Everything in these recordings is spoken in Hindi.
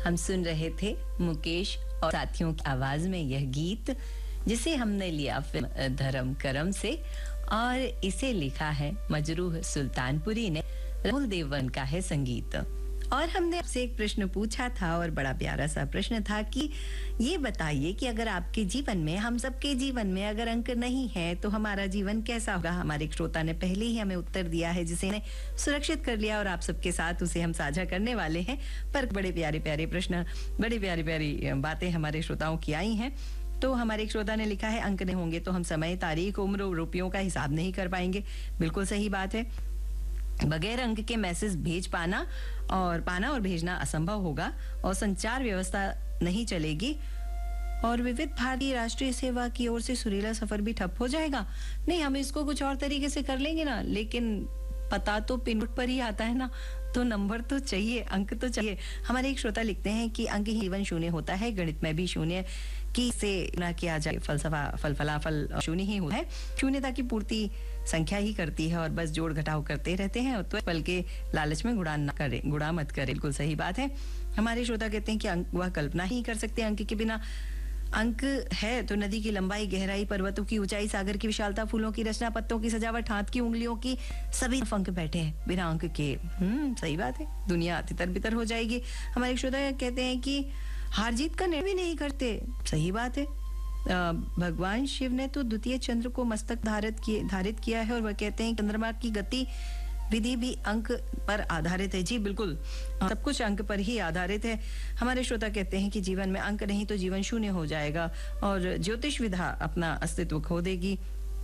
हम सुन रहे थे मुकेश और साथियों की आवाज में यह गीत, जिसे हमने लिया फिल्म धर्म करम से, और इसे लिखा है मजरूह सुल्तानपुरी ने। राहुल देवन का है संगीत। और हमने आपसे एक प्रश्न पूछा था, और बड़ा प्यारा सा प्रश्न था कि ये बताइए कि अगर आपके जीवन में, हम सबके जीवन में अगर अंक नहीं है तो हमारा जीवन कैसा होगा। हमारे एक श्रोता ने पहले ही हमें उत्तर दिया है, जिसे ने सुरक्षित कर लिया, और आप सबके साथ उसे हम साझा करने वाले हैं। पर बड़े प्यारे प्यारे प्रश्न, बड़ी प्यारी प्यारी बातें हमारे श्रोताओं की आई हैं। तो हमारे एक श्रोता ने लिखा है, अंक नहीं होंगे तो हम समय, तारीख, उम्र, रुपयों का हिसाब नहीं कर पाएंगे। बिल्कुल सही बात है। बगैर अंक के मैसेज भेज पाना और भेजना असंभव होगा, और संचार व्यवस्था नहीं चलेगी, और विविध भारतीय राष्ट्रीय सेवा की ओर से सुरीला सफर भी ठप हो जाएगा। नहीं, हम इसको कुछ और तरीके से कर लेंगे ना, लेकिन पता तो पिनकोड पर ही आता है ना, तो नंबर तो चाहिए, अंक तो चाहिए। हमारे एक श्रोता लिखते हैं कि अंक ही जीवन शून्य होता है, गणित में भी शून्य की से ना किया जाए, फलफलाफल शून्य ही होता है। शून्यता की पूर्ति संख्या ही करती है, और बस जोड़ घटाव करते रहते हैं, तो पल के लालच में गुणा मत करें। बिल्कुल सही बात है। हमारे श्रोता कहते हैं कि अंक वह कल्पना ही कर सकते हैं अंक के बिना। अंक है तो नदी की लंबाई, गहराई, पर्वतों की ऊंचाई, सागर की विशालता, फूलों की रचना, पत्तों की सजावट, हाथ की उंगलियों की, सभी अंक बैठे हैं बिना अंक के। सही बात है, दुनिया तितर बितर हो जाएगी। हमारे श्रोता कहते हैं कि हार जीत का निर्णय भी नहीं करते। सही बात है। भगवान शिव ने तो द्वितीय चंद्र को मस्तक धारित किया है, और वह कहते हैं चंद्रमा की गति विधि भी अंक पर आधारित है। जी बिल्कुल, सब कुछ अंक पर ही आधारित है। हमारे श्रोता कहते हैं कि जीवन में अंक नहीं तो जीवन शून्य हो जाएगा, और ज्योतिष विधा अपना अस्तित्व खो देगी।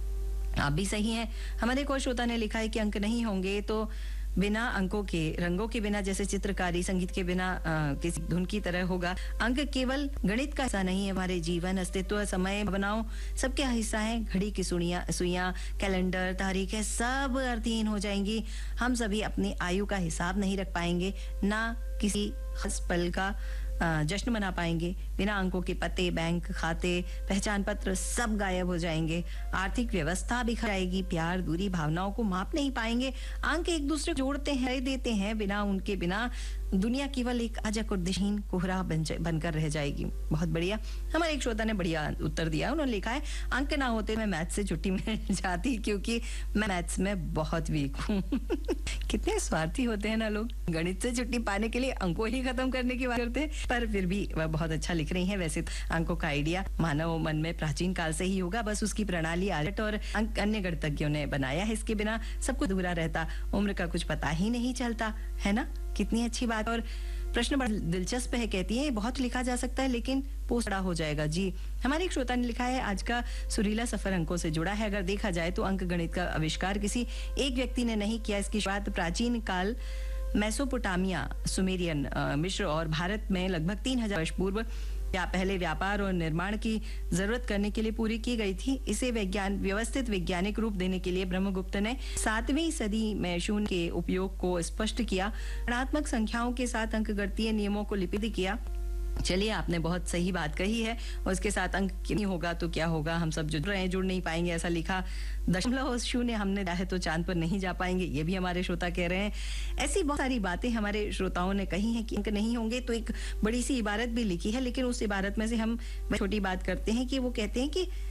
आप भी सही हैं। हमारे एक और श्रोता ने लिखा है कि अंक नहीं होंगे तो बिना अंकों के, रंगों के बिना, जैसे चित्रकारी, संगीत के बिना किसी धुन की तरह होगा। अंक केवल गणित का हिस्सा नहीं है, हमारे जीवन, अस्तित्व, समय, भावनाओं सबके हिस्सा है। घड़ी की सुइयां, कैलेंडर, तारीखें सब अर्थहीन हो जाएंगी। हम सभी अपनी आयु का हिसाब नहीं रख पाएंगे, ना किसी खास पल का जश्न मना पाएंगे। बिना अंकों के पते, बैंक खाते, पहचान पत्र सब गायब हो जाएंगे। आर्थिक व्यवस्था बिखर जाएगी। प्यार, दूरी, भावनाओं को माप नहीं पाएंगे। अंक एक दूसरे को जोड़ते हैं, देते हैं। बिना दुनिया केवल एक अजक और दिशहीन कोहरा बनकर रह जाएगी। बहुत बढ़िया। हमारे एक श्रोता ने बढ़िया उत्तर दिया। उन्होंने लिखा है, अंक ना होते मैं मैथ्स से छुट्टी मिल जाती, क्योंकि मैं मैथ्स में बहुत वीक हूँ। कितने स्वार्थी होते हैं ना लोग, गणित से छुट्टी पाने के लिए अंकों ही खत्म करने की बात करते हैं। पर फिर भी वह बहुत अच्छा लिख रही हैं। वैसे अंकों का आइडिया मानव मन में प्राचीन काल से ही होगा, बस उसकी प्रणाली आर्ट और अन्य गणितज्ञों ने बनाया है। इसके बिना सब कुछ अधूरा रहता, उम्र का कुछ पता ही नहीं चलता, है ना। कितनी अच्छी बात। और प्रश्न बड़ा दिलचस्प है, कहती है बहुत लिखा जा सकता है लेकिन पोस्ट बड़ा हो जाएगा। जी, हमारे एक श्रोता ने लिखा है, आज का सुरीला सफर अंकों से जुड़ा है। अगर देखा जाए तो अंक गणित का आविष्कार किसी एक व्यक्ति ने नहीं किया। इसकी शुरुआत प्राचीन काल मेसोपोटामिया, सुमेरियन, मिस्र और भारत में लगभग 3000 वर्ष पूर्व या पहले व्यापार और निर्माण की जरूरत करने के लिए पूरी की गई थी। इसे व्यवस्थित वैज्ञानिक रूप देने के लिए ब्रह्मगुप्त ने 7वीं सदी में शून्य के उपयोग को स्पष्ट किया। ऋणात्मक संख्याओं के साथ अंकगणितीय नियमों को लिपिबद्ध किया। चलिए, आपने बहुत सही बात कही है। और इसके साथ अंक नहीं होगा तो क्या होगा, हम सब जुड़ नहीं पाएंगे। ऐसा लिखा, 0.0 हमने चाहे तो चांद पर नहीं जा पाएंगे, ये भी हमारे श्रोता कह रहे हैं। ऐसी बहुत सारी बातें हमारे श्रोताओं ने कही हैं कि अंक नहीं होंगे। तो एक बड़ी सी इबारत भी लिखी है, लेकिन उस इबारत में से हम छोटी बात करते हैं कि वो कहते हैं कि